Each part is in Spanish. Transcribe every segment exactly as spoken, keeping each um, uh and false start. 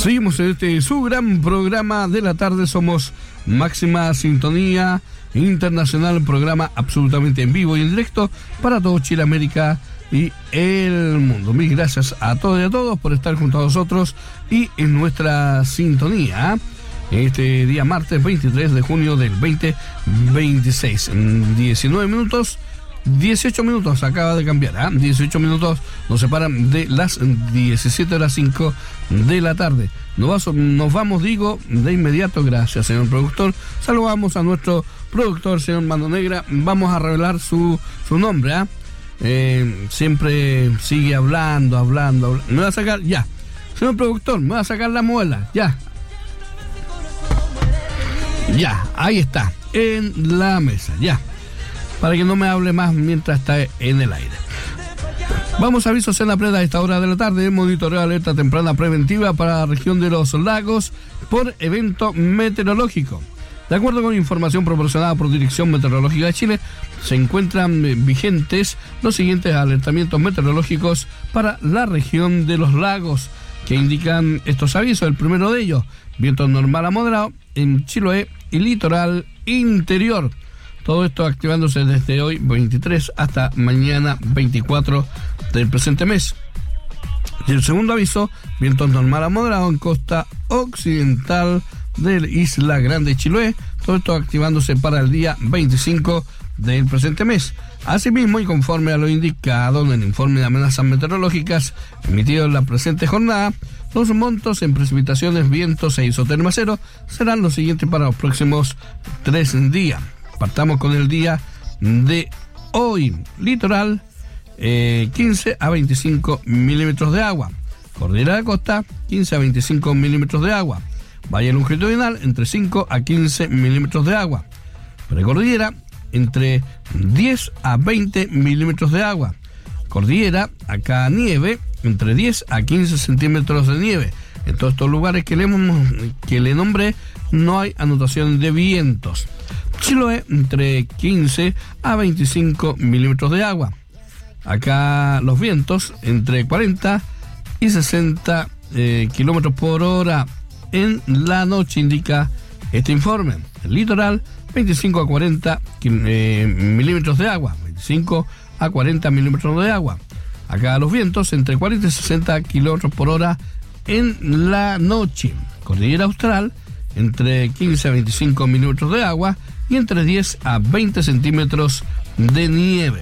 Seguimos en este su gran programa de la tarde. Somos Máxima Sintonía Internacional, programa absolutamente en vivo y en directo para todo Chile, América y el mundo. Mil gracias a todos y a todos por estar junto a nosotros y en nuestra sintonía este día martes veintitrés de junio del veinte veintiséis. diecinueve minutos, dieciocho minutos acaba de cambiar, ¿eh? dieciocho minutos nos separan de las diecisiete horas cinco de la tarde. Nos, va, nos vamos, digo, de inmediato, gracias señor productor. Saludamos a nuestro productor, señor Mano Negra. Vamos a revelar su, su nombre, ¿eh? Eh, siempre sigue hablando, hablando, hablando. Me va a sacar, ya. Señor productor, me va a sacar la muela, ya. Ya, ahí está, en la mesa, ya. Para que no me hable más mientras está en el aire. Vamos a avisos en la preda a esta hora de la tarde. Monitoreo alerta temprana preventiva para la región de los lagos por evento meteorológico. De acuerdo con información proporcionada por Dirección Meteorológica de Chile, se encuentran vigentes los siguientes alertamientos meteorológicos para la región de los lagos, que indican estos avisos. El primero de ellos, viento normal a moderado en Chiloé y litoral interior. Todo esto activándose desde hoy veintitrés hasta mañana veinticuatro del presente mes. Y el segundo aviso, viento normal a moderado en costa occidental de la Isla Grande Chiloé. Todo esto activándose para el día veinticinco del presente mes. Asimismo, y conforme a lo indicado en el informe de amenazas meteorológicas emitido en la presente jornada, los montos en precipitaciones, vientos e isoterma cero serán los siguientes para los próximos tres días. Partamos con el día de hoy. Litoral, eh, quince a veinticinco milímetros de agua. Cordillera de Costa, quince a veinticinco milímetros de agua. Valle longitudinal, entre cinco a quince milímetros de agua. Precordillera, entre diez a veinte milímetros de agua. Cordillera, acá nieve, entre diez a quince centímetros de nieve. En todos estos lugares que le, que le nombré, no hay anotación de vientos. Chiloé, entre quince a veinticinco milímetros de agua. Acá los vientos entre cuarenta y sesenta eh, kilómetros por hora en la noche, indica este informe. El litoral, veinticinco a cuarenta eh, milímetros de agua. veinticinco a cuarenta milímetros de agua. Acá los vientos entre cuarenta y sesenta kilómetros por hora en la noche. Cordillera Austral, entre quince a veinticinco milímetros de agua y entre diez a veinte centímetros de nieve.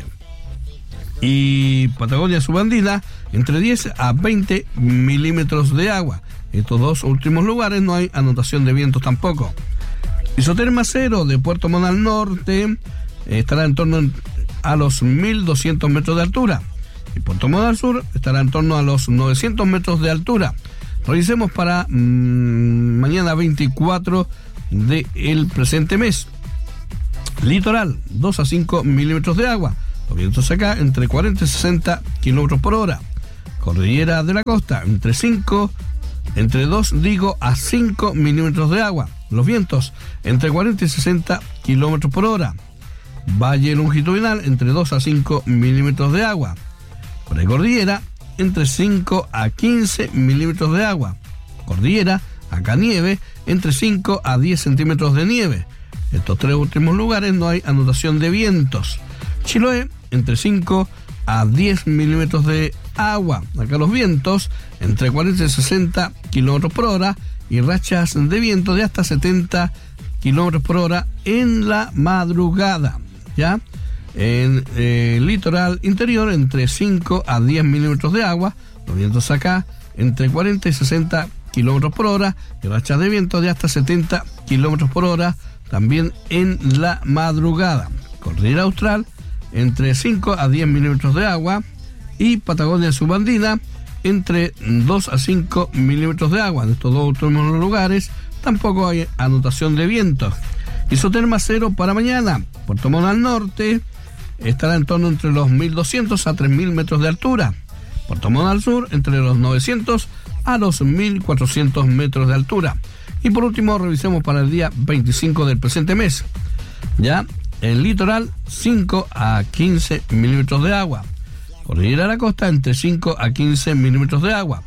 Y Patagonia Subandina, entre diez a veinte milímetros de agua. Estos dos últimos lugares no hay anotación de vientos tampoco. Isoterma cero de Puerto Montt al norte estará en torno a los mil doscientos metros de altura. Y Puerto Montt al sur estará en torno a los novecientos metros de altura. Revisemos para mmm, mañana veinticuatro del presente mes. Litoral, dos a cinco milímetros de agua. Los vientos acá entre cuarenta y sesenta kilómetros por hora. Cordillera de la Costa, entre cinco, entre dos, digo, a cinco milímetros de agua. Los vientos entre cuarenta y sesenta kilómetros por hora. Valle longitudinal, entre dos a cinco milímetros de agua. Precordillera, entre cinco a quince milímetros de agua. Cordillera, acá nieve, entre cinco a diez centímetros de nieve. Estos tres últimos lugares no hay anotación de vientos. Chiloé, entre cinco a diez milímetros de agua. Acá los vientos entre cuarenta y sesenta kilómetros por hora y rachas de viento de hasta setenta kilómetros por hora en la madrugada. ¿Ya? En el eh, litoral interior, entre cinco a diez milímetros de agua. Los vientos acá entre cuarenta y sesenta kilómetros por hora y rachas de viento de hasta setenta kilómetros por hora también en la madrugada. Cordillera Austral, entre cinco a diez milímetros de agua. Y Patagonia Subandina, entre dos a cinco milímetros de agua. En estos dos últimos lugares tampoco hay anotación de vientos. Isoterma cero para mañana. Puerto Montt al norte estará en torno entre los mil doscientos a tres mil metros de altura. Puerto Montt al sur, entre los novecientos a los mil cuatrocientos metros de altura. Y por último, revisemos para el día veinticinco del presente mes. Ya, el litoral, cinco a quince milímetros de agua. Cordillera de la Costa, entre cinco a quince milímetros de agua.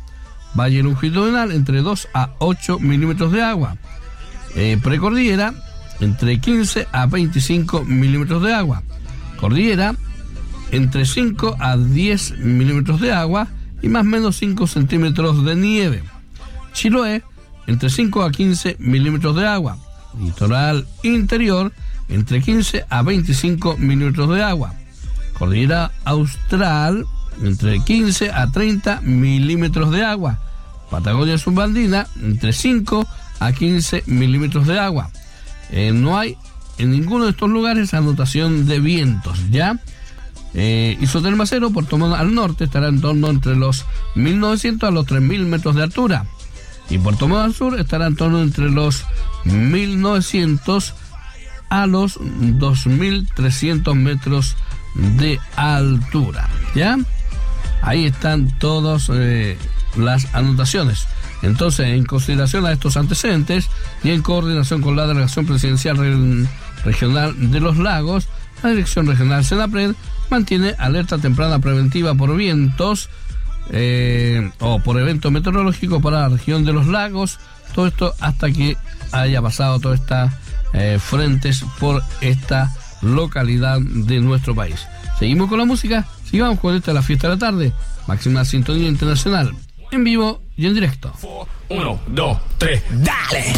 Valle longitudinal entre dos a ocho milímetros de agua. Eh, precordillera entre quince a veinticinco milímetros de agua. Cordillera entre cinco a diez milímetros de agua y más o menos cinco centímetros de nieve. Chiloé entre cinco a quince milímetros de agua. Litoral interior entre quince a veinticinco milímetros de agua. Cordillera Austral entre quince a treinta milímetros de agua. Patagonia Subandina entre cinco a quince milímetros de agua. Eh, no hay en ninguno de estos lugares anotación de vientos, ¿ya? Eh, Isoterma cero, Puerto Montt al norte estará en torno entre los mil novecientos a los tres mil metros de altura. Y Puerto Montt al sur estará en torno entre los mil novecientos a los dos mil trescientos metros de altura, ¿ya? Ahí están todas eh, las anotaciones. Entonces, en consideración a estos antecedentes y en coordinación con la Delegación Presidencial Re- Regional de los Lagos, la Dirección Regional Senapred mantiene alerta temprana preventiva por vientos eh, o por evento meteorológico para la región de los lagos. Todo esto hasta que haya pasado todas estas eh, frentes por esta localidad de nuestro país. Seguimos con la música, sigamos con esta la fiesta de la tarde, máxima sintonía internacional, en vivo y en directo. Uno, dos, tres, dale.